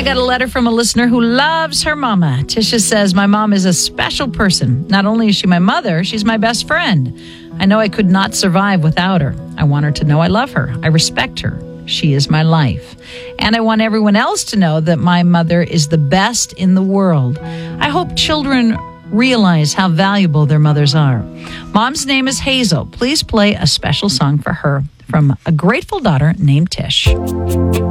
I got a letter from a listener who loves her mama. Tisha says, my mom is a special person. Not only is she my mother, she's my best friend. I know I could not survive without her. I want her to know I love her. I respect her. She is my life. And I want everyone else to know that my mother is the best in the world. I hope children realize how valuable their mothers are. Mom's name is Hazel. Please play a special song for her from a grateful daughter named Tish.